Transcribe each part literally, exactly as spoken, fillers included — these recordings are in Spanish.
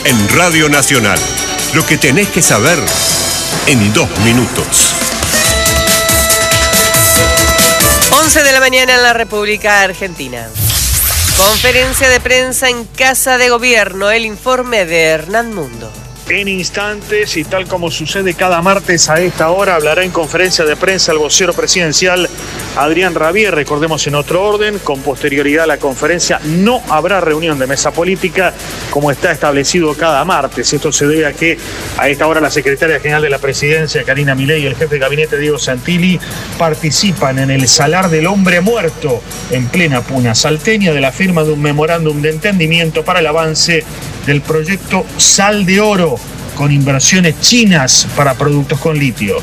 en Radio Nacional. Lo que tenés que saber en dos minutos. once de la mañana en la República Argentina. Conferencia de prensa en Casa de Gobierno. El informe de Hernán Mundo. En instantes, y tal como sucede cada martes a esta hora, hablará en conferencia de prensa el vocero presidencial Adrián Rabier. Recordemos, en otro orden, con posterioridad a la conferencia no habrá reunión de mesa política como está establecido cada martes. Esto se debe a que a esta hora la secretaria general de la presidencia, Karina Milei, y el jefe de gabinete, Diego Santilli, participan en el Salar del Hombre Muerto en plena Puna salteña de la firma de un memorándum de entendimiento para el avance del proyecto Sal de Oro, con inversiones chinas para productos con litio.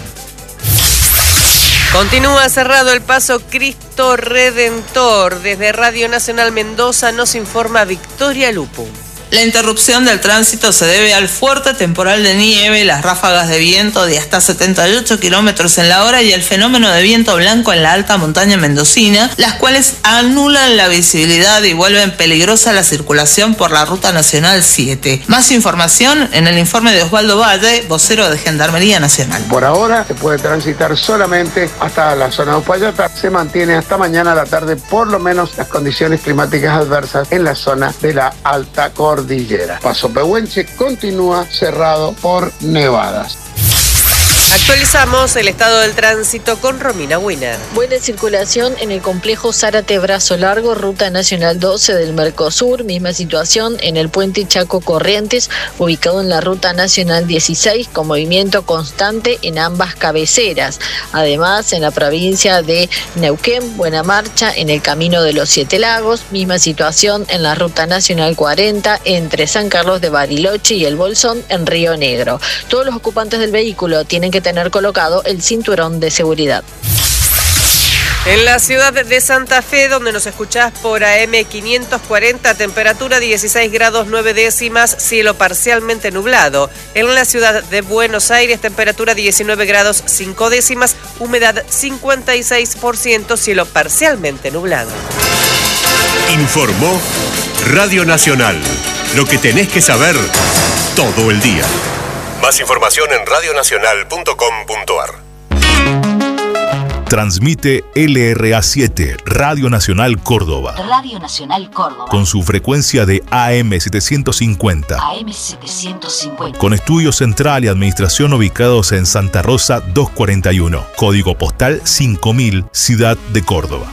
Continúa cerrado el paso Cristo Redentor. Desde Radio Nacional Mendoza nos informa Victoria Lupo. La interrupción del tránsito se debe al fuerte temporal de nieve, las ráfagas de viento de hasta setenta y ocho kilómetros en la hora y el fenómeno de viento blanco en la alta montaña mendocina, las cuales anulan la visibilidad y vuelven peligrosa la circulación por la Ruta Nacional siete. Más información en el informe de Osvaldo Valle, vocero de Gendarmería Nacional. Por ahora se puede transitar solamente hasta la zona de Uspallata. Se mantiene hasta mañana a la tarde por lo menos las condiciones climáticas adversas en la zona de la alta cordillera. Paso Pehuenche continúa cerrado por nevadas. Actualizamos el estado del tránsito con Romina Wiener. Buena circulación en el complejo Zárate Brazo Largo, Ruta Nacional doce del Mercosur. Misma situación en el puente Chaco Corrientes, ubicado en la Ruta Nacional dieciséis, con movimiento constante en ambas cabeceras. Además, en la provincia de Neuquén, buena marcha en el Camino de los Siete Lagos. Misma situación en la Ruta Nacional cuarenta, entre San Carlos de Bariloche y El Bolsón, en Río Negro. Todos los ocupantes del vehículo tienen que tener colocado el cinturón de seguridad. En la ciudad de Santa Fe, donde nos escuchás por A M quinientos cuarenta, temperatura dieciséis grados nueve décimas, cielo parcialmente nublado. En la ciudad de Buenos Aires, temperatura diecinueve grados cinco décimas, humedad cincuenta y seis por ciento, cielo parcialmente nublado. Informó Radio Nacional. Lo que tenés que saber todo el día. Más información en radio nacional punto com punto a r. Transmite L R A siete, Radio Nacional Córdoba. Radio Nacional Córdoba. Con su frecuencia de A M setecientos cincuenta. A M setecientos cincuenta. Con estudio central y administración ubicados en Santa Rosa doscientos cuarenta y uno. Código postal cinco mil, Ciudad de Córdoba.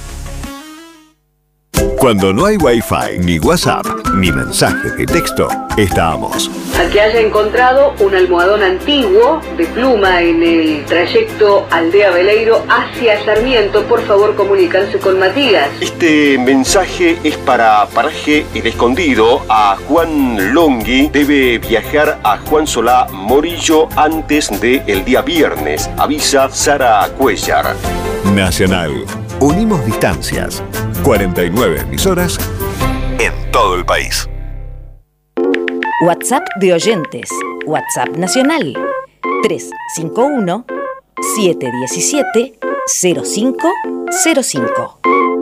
Cuando no hay Wi-Fi, ni WhatsApp, ni mensajes de texto, estamos. Al que haya encontrado un almohadón antiguo de pluma en el trayecto Aldea Veleiro hacia Sarmiento, por favor comunicarse con Matías. Este mensaje es para Paraje El Escondido. A Juan Longhi debe viajar a Juan Solá Morillo antes del día viernes. Avisa Sara Cuellar. Nacional. Unimos distancias. cuarenta y nueve emisoras en todo el país. WhatsApp de oyentes. WhatsApp nacional. tres cinco uno, siete uno siete, cero cinco cero cinco.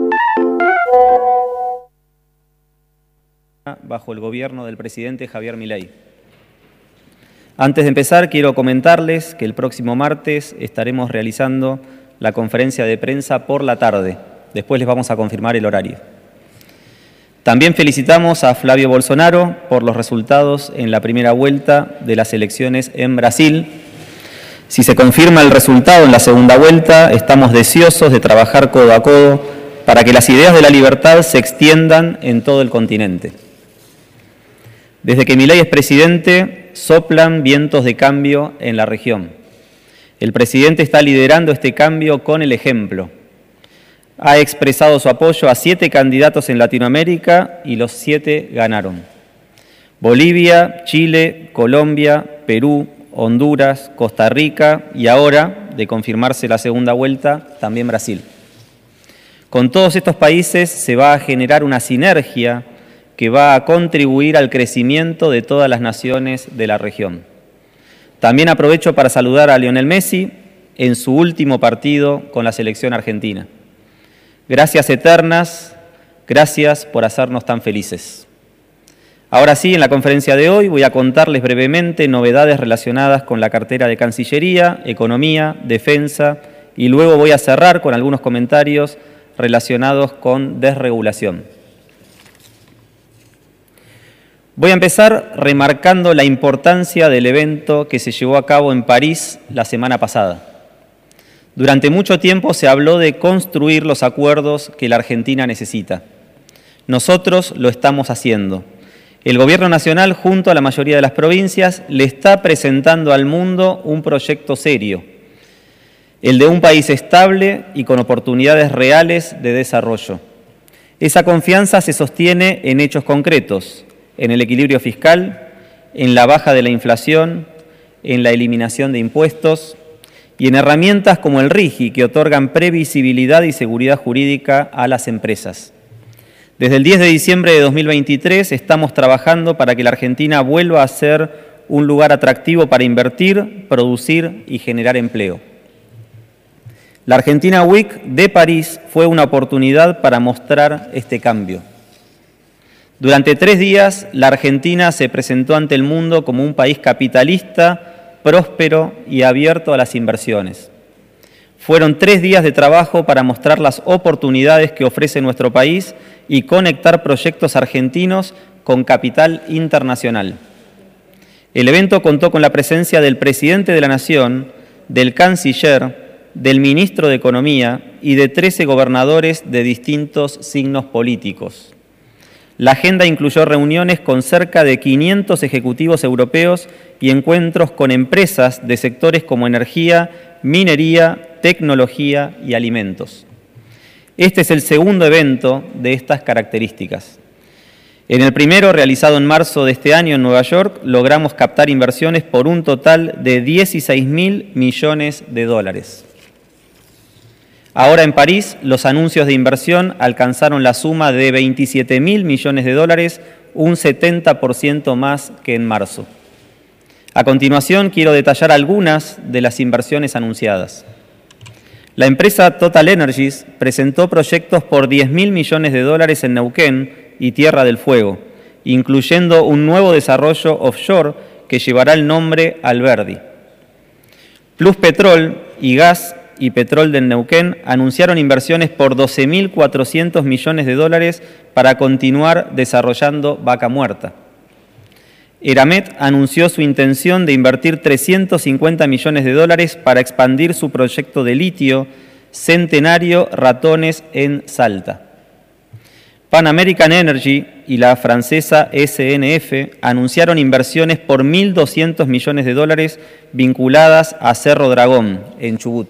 Bajo el gobierno del presidente Javier Milei. Antes de empezar, quiero comentarles que el próximo martes estaremos realizando la conferencia de prensa por la tarde. Después les vamos a confirmar el horario. También felicitamos a Flavio Bolsonaro por los resultados en la primera vuelta de las elecciones en Brasil. Si se confirma el resultado en la segunda vuelta, estamos deseosos de trabajar codo a codo para que las ideas de la libertad se extiendan en todo el continente. Desde que Milei es presidente, soplan vientos de cambio en la región. El presidente está liderando este cambio con el ejemplo. Ha expresado su apoyo a siete candidatos en Latinoamérica y los siete ganaron. Bolivia, Chile, Colombia, Perú, Honduras, Costa Rica y ahora, de confirmarse la segunda vuelta, también Brasil. Con todos estos países se va a generar una sinergia que va a contribuir al crecimiento de todas las naciones de la región. También aprovecho para saludar a Lionel Messi en su último partido con la selección argentina. Gracias eternas, gracias por hacernos tan felices. Ahora sí, en la conferencia de hoy voy a contarles brevemente novedades relacionadas con la cartera de Cancillería, Economía, Defensa y luego voy a cerrar con algunos comentarios relacionados con desregulación. Voy a empezar remarcando la importancia del evento que se llevó a cabo en París la semana pasada. Durante mucho tiempo se habló de construir los acuerdos que la Argentina necesita. Nosotros lo estamos haciendo. El Gobierno Nacional, junto a la mayoría de las provincias, le está presentando al mundo un proyecto serio, el de un país estable y con oportunidades reales de desarrollo. Esa confianza se sostiene en hechos concretos, en el equilibrio fiscal, en la baja de la inflación, en la eliminación de impuestos y en herramientas como el RIGI, que otorgan previsibilidad y seguridad jurídica a las empresas. Desde el diez de diciembre de dos mil veintitrés estamos trabajando para que la Argentina vuelva a ser un lugar atractivo para invertir, producir y generar empleo. La Argentina Week de París fue una oportunidad para mostrar este cambio. Durante tres días, la Argentina se presentó ante el mundo como un país capitalista, próspero y abierto a las inversiones. Fueron tres días de trabajo para mostrar las oportunidades que ofrece nuestro país y conectar proyectos argentinos con capital internacional. El evento contó con la presencia del presidente de la Nación, del canciller, del ministro de Economía y de trece gobernadores de distintos signos políticos. La agenda incluyó reuniones con cerca de quinientos ejecutivos europeos y encuentros con empresas de sectores como energía, minería, tecnología y alimentos. Este es el segundo evento de estas características. En el primero, realizado en marzo de este año en Nueva York, logramos captar inversiones por un total de dieciséis mil millones de dólares. Ahora en París, los anuncios de inversión alcanzaron la suma de veintisiete mil millones de dólares, un setenta por ciento más que en marzo. A continuación, quiero detallar algunas de las inversiones anunciadas. La empresa Total Energies presentó proyectos por diez mil millones de dólares en Neuquén y Tierra del Fuego, incluyendo un nuevo desarrollo offshore que llevará el nombre Alberdi. Plus Petrol y Gas y Petrol del Neuquén anunciaron inversiones por doce mil cuatrocientos millones de dólares para continuar desarrollando Vaca Muerta. Eramet anunció su intención de invertir trescientos cincuenta millones de dólares para expandir su proyecto de litio Centenario Ratones en Salta. Pan American Energy y la francesa S N F anunciaron inversiones por mil doscientos millones de dólares vinculadas a Cerro Dragón, en Chubut.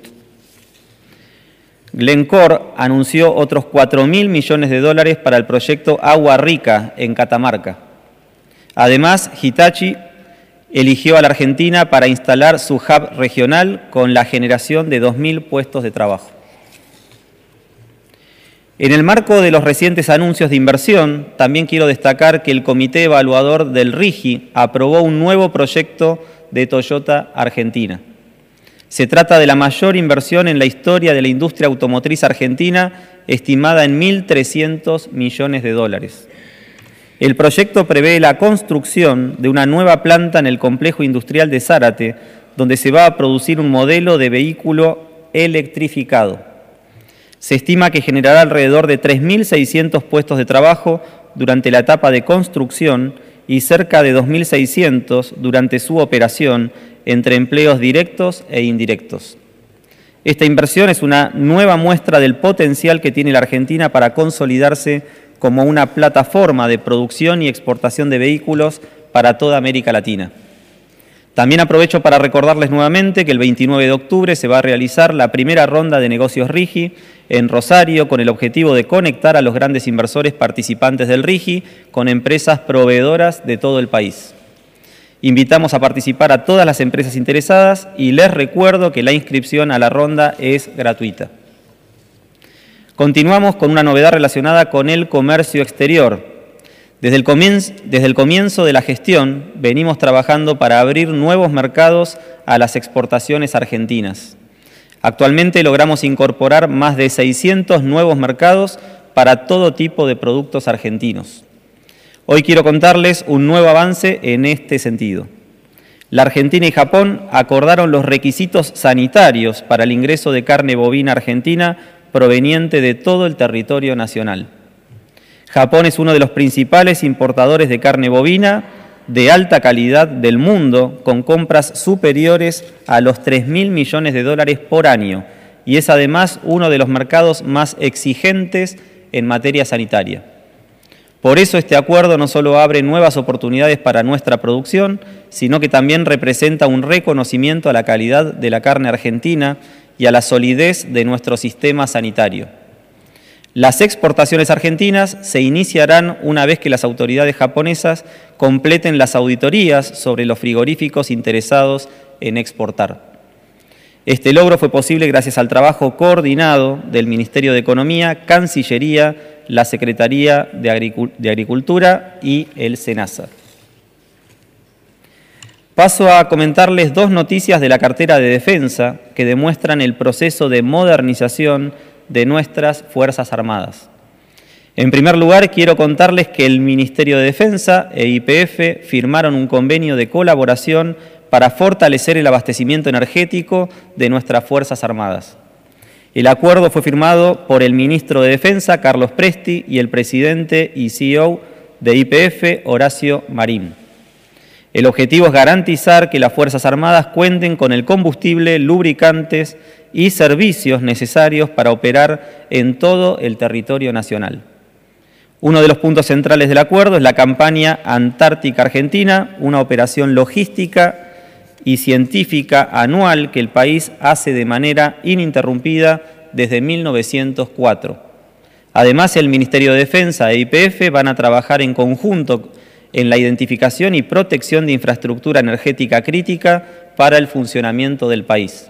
Glencore anunció otros cuatro mil millones de dólares para el proyecto Agua Rica, en Catamarca. Además, Hitachi eligió a la Argentina para instalar su hub regional con la generación de dos mil puestos de trabajo. En el marco de los recientes anuncios de inversión, también quiero destacar que el Comité Evaluador del RIGI aprobó un nuevo proyecto de Toyota Argentina. Se trata de la mayor inversión en la historia de la industria automotriz argentina, estimada en mil trescientos millones de dólares. El proyecto prevé la construcción de una nueva planta en el complejo industrial de Zárate, donde se va a producir un modelo de vehículo electrificado. Se estima que generará alrededor de tres mil seiscientos puestos de trabajo durante la etapa de construcción y cerca de dos mil seiscientos durante su operación, entre empleos directos e indirectos. Esta inversión es una nueva muestra del potencial que tiene la Argentina para consolidarse como una plataforma de producción y exportación de vehículos para toda América Latina. También aprovecho para recordarles nuevamente que el veintinueve de octubre se va a realizar la primera ronda de negocios RIGI en Rosario con el objetivo de conectar a los grandes inversores participantes del RIGI con empresas proveedoras de todo el país. Invitamos a participar a todas las empresas interesadas y les recuerdo que la inscripción a la ronda es gratuita. Continuamos con una novedad relacionada con el comercio exterior. Desde el comienzo, desde el comienzo de la gestión venimos trabajando para abrir nuevos mercados a las exportaciones argentinas. Actualmente logramos incorporar más de seiscientos nuevos mercados para todo tipo de productos argentinos. Hoy quiero contarles un nuevo avance en este sentido. La Argentina y Japón acordaron los requisitos sanitarios para el ingreso de carne bovina argentina proveniente de todo el territorio nacional. Japón es uno de los principales importadores de carne bovina de alta calidad del mundo, con compras superiores a los tres mil millones de dólares por año, y es además uno de los mercados más exigentes en materia sanitaria. Por eso este acuerdo no solo abre nuevas oportunidades para nuestra producción, sino que también representa un reconocimiento a la calidad de la carne argentina y a la solidez de nuestro sistema sanitario. Las exportaciones argentinas se iniciarán una vez que las autoridades japonesas completen las auditorías sobre los frigoríficos interesados en exportar. Este logro fue posible gracias al trabajo coordinado del Ministerio de Economía, Cancillería, la Secretaría de Agricultura y el SENASA. Paso a comentarles dos noticias de la cartera de defensa que demuestran el proceso de modernización de nuestras Fuerzas Armadas. En primer lugar, quiero contarles que el Ministerio de Defensa e Y P F firmaron un convenio de colaboración para fortalecer el abastecimiento energético de nuestras Fuerzas Armadas. El acuerdo fue firmado por el ministro de Defensa, Carlos Presti, y el presidente y C E O de Y P F, Horacio Marín. El objetivo es garantizar que las Fuerzas Armadas cuenten con el combustible, lubricantes y servicios necesarios para operar en todo el territorio nacional. Uno de los puntos centrales del acuerdo es la campaña Antártica Argentina, una operación logística y científica anual que el país hace de manera ininterrumpida desde mil novecientos cuatro. Además, el Ministerio de Defensa e Y P F van a trabajar en conjunto en la identificación y protección de infraestructura energética crítica para el funcionamiento del país.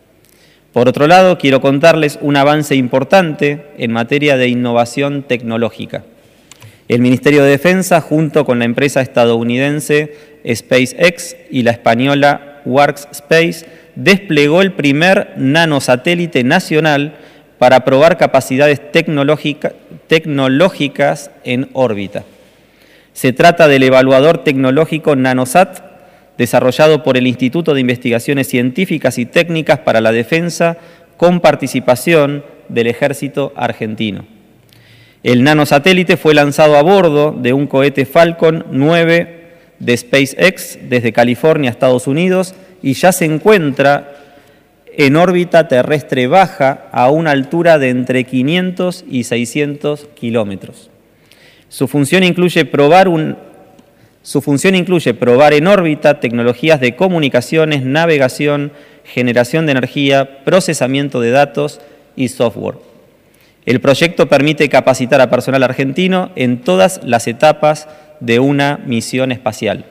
Por otro lado, quiero contarles un avance importante en materia de innovación tecnológica. El Ministerio de Defensa, junto con la empresa estadounidense SpaceX y la española Workspace, desplegó el primer nanosatélite nacional para probar capacidades tecnológica, tecnológicas en órbita. Se trata del evaluador tecnológico NanoSat, desarrollado por el Instituto de Investigaciones Científicas y Técnicas para la Defensa, con participación del Ejército Argentino. El nanosatélite fue lanzado a bordo de un cohete Falcon nueve de SpaceX desde California, Estados Unidos, y ya se encuentra en órbita terrestre baja a una altura de entre quinientos y seiscientos kilómetros. Su función incluye probar un, su función incluye probar en órbita tecnologías de comunicaciones, navegación, generación de energía, procesamiento de datos y software. El proyecto permite capacitar a personal argentino en todas las etapas de una misión espacial.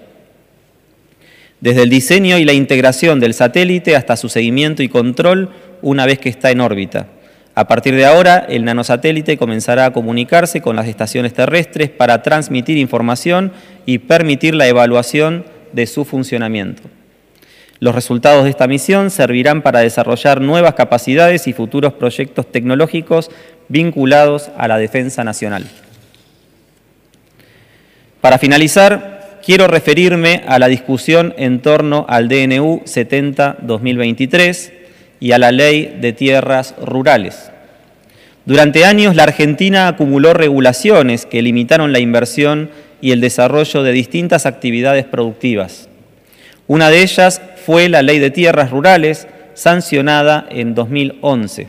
Desde el diseño y la integración del satélite hasta su seguimiento y control una vez que está en órbita. A partir de ahora, el nanosatélite comenzará a comunicarse con las estaciones terrestres para transmitir información y permitir la evaluación de su funcionamiento. Los resultados de esta misión servirán para desarrollar nuevas capacidades y futuros proyectos tecnológicos vinculados a la defensa nacional. Para finalizar, quiero referirme a la discusión en torno al D N U setenta barra dos mil veintitrés y a la Ley de Tierras Rurales. Durante años, la Argentina acumuló regulaciones que limitaron la inversión y el desarrollo de distintas actividades productivas. Una de ellas fue la Ley de Tierras Rurales, sancionada en dos mil once.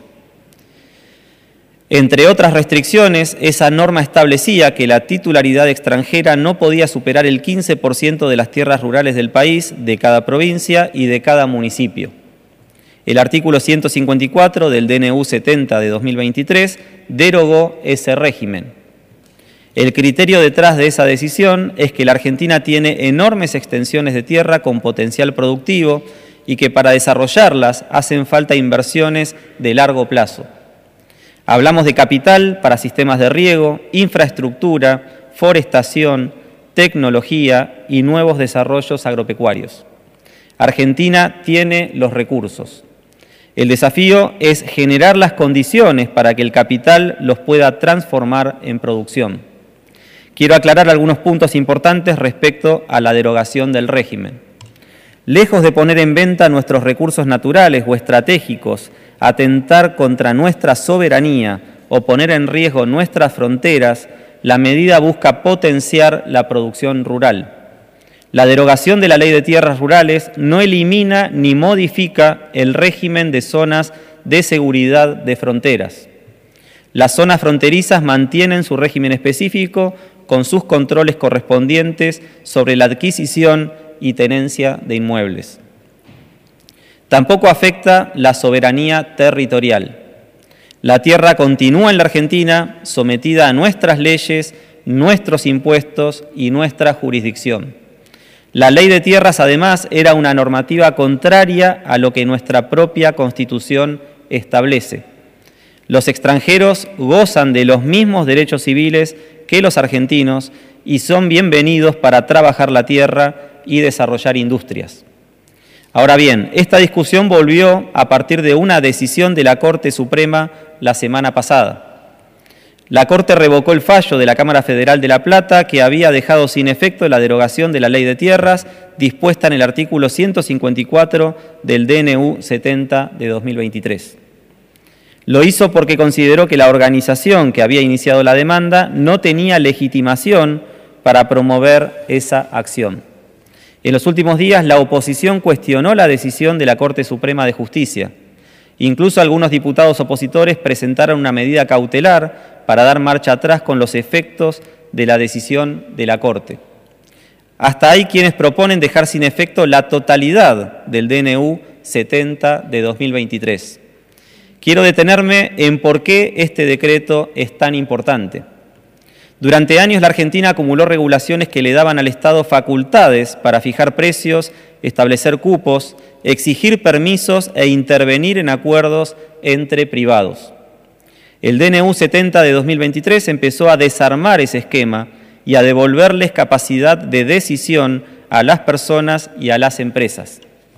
Entre otras restricciones, esa norma establecía que la titularidad extranjera no podía superar el quince por ciento de las tierras rurales del país, de cada provincia y de cada municipio. El artículo ciento cincuenta y cuatro del D N U setenta de dos mil veintitrés derogó ese régimen. El criterio detrás de esa decisión es que la Argentina tiene enormes extensiones de tierra con potencial productivo y que para desarrollarlas hacen falta inversiones de largo plazo. Hablamos de capital para sistemas de riego, infraestructura, forestación, tecnología y nuevos desarrollos agropecuarios. Argentina tiene los recursos. El desafío es generar las condiciones para que el capital los pueda transformar en producción. Quiero aclarar algunos puntos importantes respecto a la derogación del régimen. Lejos de poner en venta nuestros recursos naturales o estratégicos, atentar contra nuestra soberanía o poner en riesgo nuestras fronteras, la medida busca potenciar la producción rural. La derogación de la Ley de Tierras Rurales no elimina ni modifica el régimen de zonas de seguridad de fronteras. Las zonas fronterizas mantienen su régimen específico con sus controles correspondientes sobre la adquisición y tenencia de inmuebles. Tampoco afecta la soberanía territorial. La tierra continúa en la Argentina sometida a nuestras leyes, nuestros impuestos y nuestra jurisdicción. La Ley de Tierras, además, era una normativa contraria a lo que nuestra propia Constitución establece. Los extranjeros gozan de los mismos derechos civiles que los argentinos y son bienvenidos para trabajar la tierra y desarrollar industrias. Ahora bien, esta discusión volvió a partir de una decisión de la Corte Suprema la semana pasada. La Corte revocó el fallo de la Cámara Federal de La Plata que había dejado sin efecto la derogación de la Ley de Tierras dispuesta en el artículo ciento cincuenta y cuatro del D N U setenta de dos mil veintitrés. Lo hizo porque consideró que la organización que había iniciado la demanda no tenía legitimación para promover esa acción. En los últimos días, la oposición cuestionó la decisión de la Corte Suprema de Justicia. Incluso algunos diputados opositores presentaron una medida cautelar para dar marcha atrás con los efectos de la decisión de la Corte. Hasta hay quienes proponen dejar sin efecto la totalidad del D N U setenta de dos mil veintitrés. Quiero detenerme en por qué este decreto es tan importante. Durante años la Argentina acumuló regulaciones que le daban al Estado facultades para fijar precios, establecer cupos, exigir permisos e intervenir en acuerdos entre privados. El D N U setenta de dos mil veintitrés empezó a desarmar ese esquema y a devolverles capacidad de decisión a las personas y a las empresas.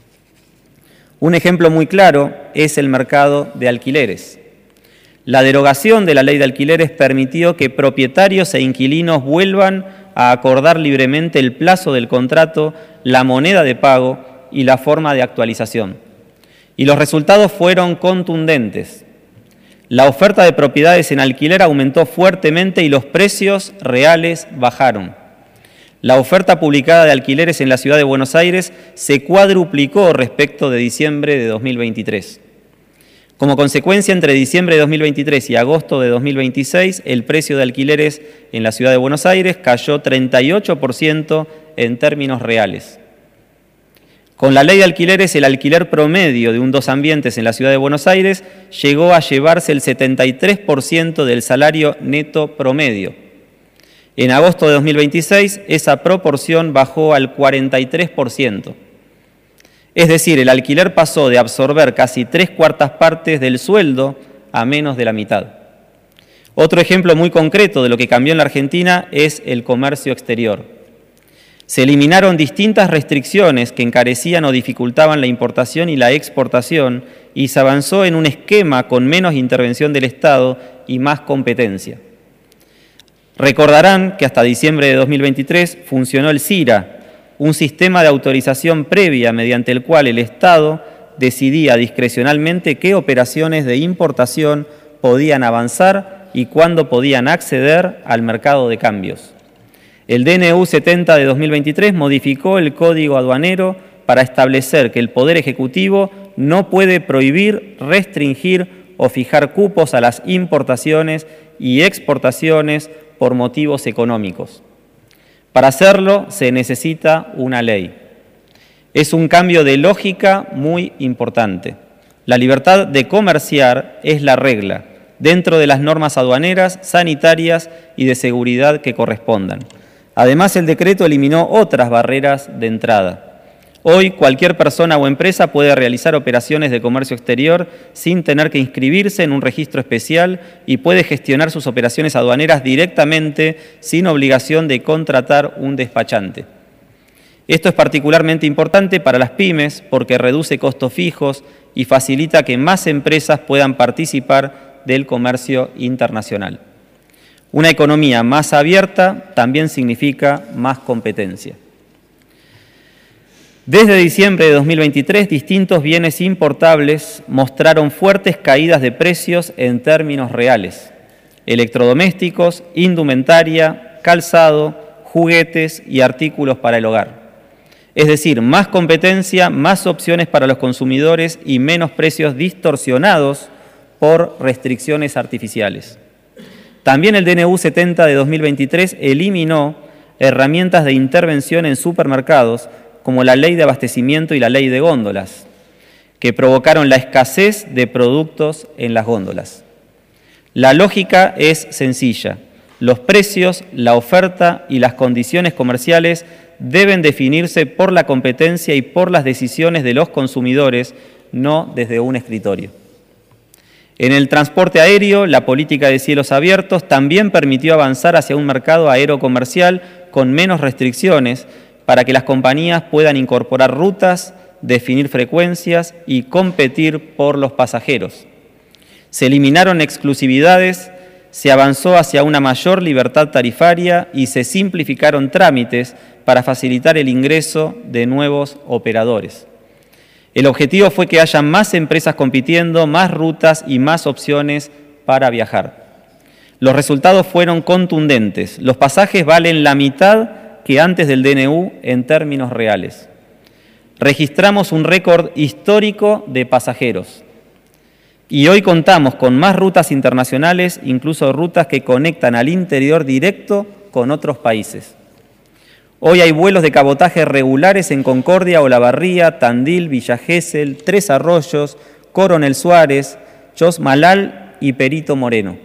Un ejemplo muy claro es el mercado de alquileres. La derogación de la Ley de Alquileres permitió que propietarios e inquilinos vuelvan a acordar libremente el plazo del contrato, la moneda de pago y la forma de actualización. Y los resultados fueron contundentes. La oferta de propiedades en alquiler aumentó fuertemente y los precios reales bajaron. La oferta publicada de alquileres en la ciudad de Buenos Aires se cuadruplicó respecto de diciembre de dos mil veintitrés. Como consecuencia, entre diciembre de dos mil veintitrés y agosto de dos mil veintiséis, el precio de alquileres en la ciudad de Buenos Aires cayó treinta y ocho por ciento en términos reales. Con la ley de alquileres, el alquiler promedio de un dos ambientes en la ciudad de Buenos Aires llegó a llevarse el setenta y tres por ciento del salario neto promedio. En agosto de dos mil veintiséis, esa proporción bajó al cuarenta y tres por ciento. Es decir, el alquiler pasó de absorber casi tres cuartas partes del sueldo a menos de la mitad. Otro ejemplo muy concreto de lo que cambió en la Argentina es el comercio exterior. Se eliminaron distintas restricciones que encarecían o dificultaban la importación y la exportación y se avanzó en un esquema con menos intervención del Estado y más competencia. Recordarán que hasta diciembre de dos mil veintitrés funcionó el CIRA, un sistema de autorización previa mediante el cual el Estado decidía discrecionalmente qué operaciones de importación podían avanzar y cuándo podían acceder al mercado de cambios. El D N U setenta de dos mil veintitrés modificó el Código Aduanero para establecer que el Poder Ejecutivo no puede prohibir, restringir o fijar cupos a las importaciones y exportaciones por motivos económicos. Para hacerlo se necesita una ley. Es un cambio de lógica muy importante. La libertad de comerciar es la regla, dentro de las normas aduaneras, sanitarias y de seguridad que correspondan. Además, el decreto eliminó otras barreras de entrada. Hoy, cualquier persona o empresa puede realizar operaciones de comercio exterior sin tener que inscribirse en un registro especial y puede gestionar sus operaciones aduaneras directamente sin obligación de contratar un despachante. Esto es particularmente importante para las pymes porque reduce costos fijos y facilita que más empresas puedan participar del comercio internacional. Una economía más abierta también significa más competencia. Desde diciembre de dos mil veintitrés, distintos bienes importables mostraron fuertes caídas de precios en términos reales. Electrodomésticos, indumentaria, calzado, juguetes y artículos para el hogar. Es decir, más competencia, más opciones para los consumidores y menos precios distorsionados por restricciones artificiales. También el D N U setenta de dos mil veintitrés eliminó herramientas de intervención en supermercados como la ley de abastecimiento y la ley de góndolas, que provocaron la escasez de productos en las góndolas. La lógica es sencilla. Los precios, la oferta y las condiciones comerciales deben definirse por la competencia y por las decisiones de los consumidores, no desde un escritorio. En el transporte aéreo, la política de cielos abiertos también permitió avanzar hacia un mercado aerocomercial con menos restricciones para que las compañías puedan incorporar rutas, definir frecuencias y competir por los pasajeros. Se eliminaron exclusividades, se avanzó hacia una mayor libertad tarifaria y se simplificaron trámites para facilitar el ingreso de nuevos operadores. El objetivo fue que haya más empresas compitiendo, más rutas y más opciones para viajar. Los resultados fueron contundentes. Los pasajes valen la mitad que antes del D N U en términos reales. Registramos un récord histórico de pasajeros. Y hoy contamos con más rutas internacionales, incluso rutas que conectan al interior directo con otros países. Hoy hay vuelos de cabotaje regulares en Concordia, Olavarría, Tandil, Villa Gesell, Tres Arroyos, Coronel Suárez, Chosmalal y Perito Moreno.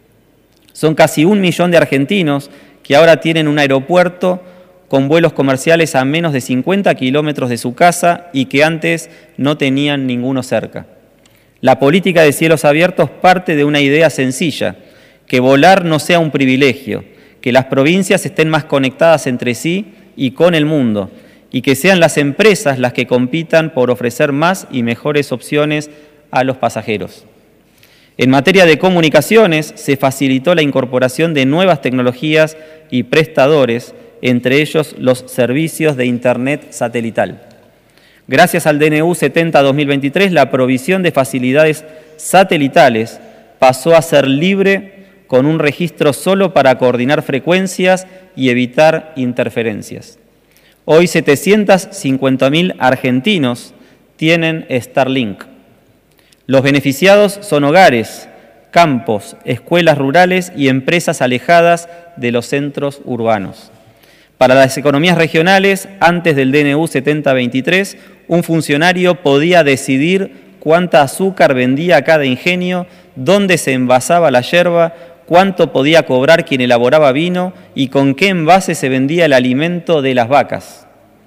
Son casi un millón de argentinos que ahora tienen un aeropuerto con vuelos comerciales a menos de cincuenta kilómetros de su casa y que antes no tenían ninguno cerca. La política de cielos abiertos parte de una idea sencilla, que volar no sea un privilegio, que las provincias estén más conectadas entre sí y con el mundo, y que sean las empresas las que compitan por ofrecer más y mejores opciones a los pasajeros. En materia de comunicaciones, se facilitó la incorporación de nuevas tecnologías y prestadores, entre ellos los servicios de Internet satelital. Gracias al D N U setenta de dos mil veintitrés, la provisión de facilidades satelitales pasó a ser libre con un registro solo para coordinar frecuencias y evitar interferencias. Hoy setecientos cincuenta mil argentinos tienen Starlink. Los beneficiados son hogares, campos, escuelas rurales y empresas alejadas de los centros urbanos. Para las economías regionales, antes del D N U setenta veintitrés, un funcionario podía decidir cuánta azúcar vendía cada ingenio, dónde se envasaba la yerba, cuánto podía cobrar quien elaboraba vino y con qué envase se vendía el alimento de las vacas.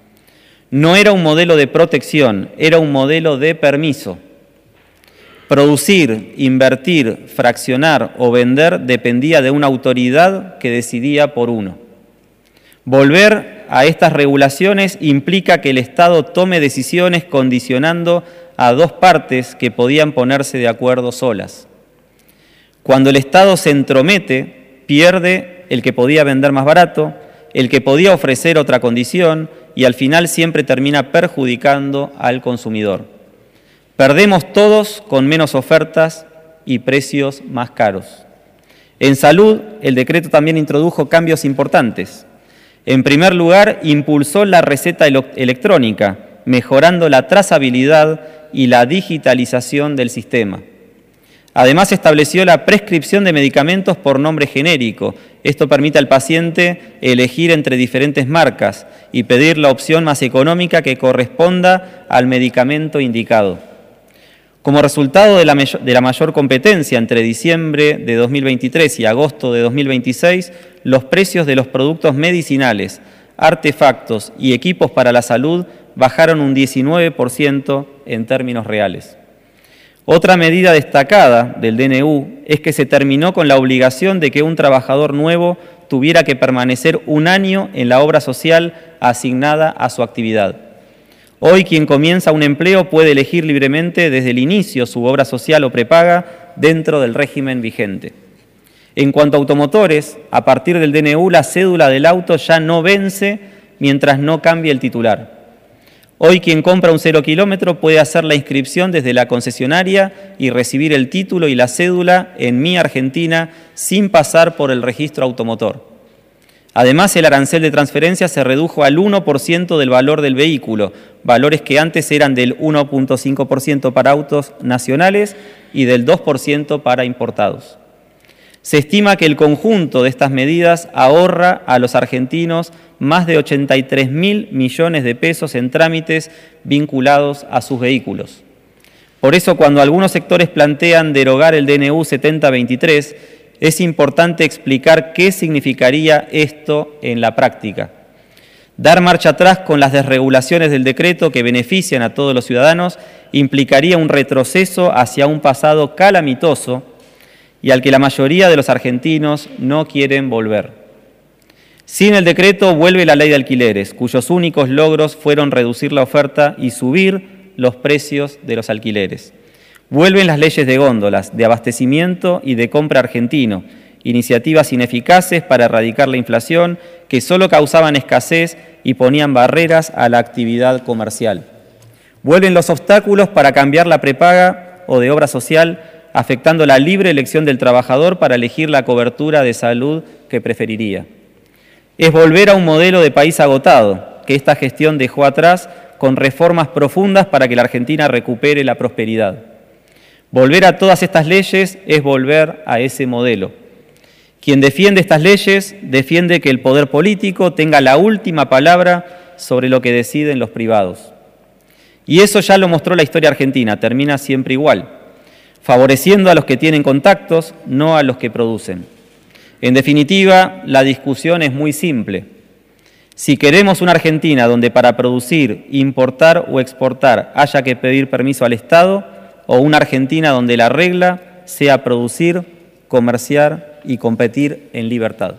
No era un modelo de protección, era un modelo de permiso. Producir, invertir, fraccionar o vender dependía de una autoridad que decidía por uno. Volver a estas regulaciones implica que el Estado tome decisiones condicionando a dos partes que podían ponerse de acuerdo solas. Cuando el Estado se entromete, pierde el que podía vender más barato, el que podía ofrecer otra condición y al final siempre termina perjudicando al consumidor. Perdemos todos con menos ofertas y precios más caros. En salud, el decreto también introdujo cambios importantes. En primer lugar, impulsó la receta electrónica, mejorando la trazabilidad y la digitalización del sistema. Además, estableció la prescripción de medicamentos por nombre genérico. Esto permite al paciente elegir entre diferentes marcas y pedir la opción más económica que corresponda al medicamento indicado. Como resultado de la, de la mayor competencia entre diciembre de dos mil veintitrés y agosto de dos mil veintiséis, los precios de los productos medicinales, artefactos y equipos para la salud bajaron un diecinueve por ciento en términos reales. Otra medida destacada del D N U es que se terminó con la obligación de que un trabajador nuevo tuviera que permanecer un año en la obra social asignada a su actividad. Hoy quien comienza un empleo puede elegir libremente desde el inicio su obra social o prepaga dentro del régimen vigente. En cuanto a automotores, a partir del D N U la cédula del auto ya no vence mientras no cambie el titular. Hoy quien compra un cero kilómetro puede hacer la inscripción desde la concesionaria y recibir el título y la cédula en Mi Argentina sin pasar por el registro automotor. Además, el arancel de transferencia se redujo al uno por ciento del valor del vehículo, valores que antes eran del uno punto cinco por ciento para autos nacionales y del dos por ciento para importados. Se estima que el conjunto de estas medidas ahorra a los argentinos más de ochenta y tres mil millones de pesos en trámites vinculados a sus vehículos. Por eso, cuando algunos sectores plantean derogar el D N U setenta veintitrés, es importante explicar qué significaría esto en la práctica. Dar marcha atrás con las desregulaciones del decreto que benefician a todos los ciudadanos implicaría un retroceso hacia un pasado calamitoso y al que la mayoría de los argentinos no quieren volver. Sin el decreto vuelve la ley de alquileres, cuyos únicos logros fueron reducir la oferta y subir los precios de los alquileres. Vuelven las leyes de góndolas, de abastecimiento y de compra argentino, iniciativas ineficaces para erradicar la inflación que solo causaban escasez y ponían barreras a la actividad comercial. Vuelven los obstáculos para cambiar la prepaga o de obra social, afectando la libre elección del trabajador para elegir la cobertura de salud que preferiría. Es volver a un modelo de país agotado, que esta gestión dejó atrás con reformas profundas para que la Argentina recupere la prosperidad. Volver a todas estas leyes es volver a ese modelo. Quien defiende estas leyes defiende que el poder político tenga la última palabra sobre lo que deciden los privados. Y eso ya lo mostró la historia argentina, termina siempre igual, favoreciendo a los que tienen contactos, no a los que producen. En definitiva, la discusión es muy simple. Si queremos una Argentina donde para producir, importar o exportar haya que pedir permiso al Estado, o una Argentina donde la regla sea producir, comerciar y competir en libertad.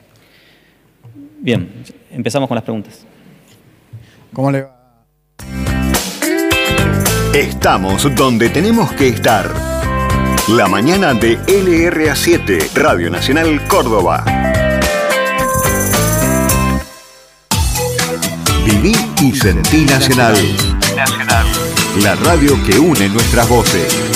Bien, empezamos con las preguntas. ¿Cómo le va? Estamos donde tenemos que estar. La mañana de L R A siete, Radio Nacional Córdoba. Viví y sentí Nacional. Nacional. La radio que une nuestras voces.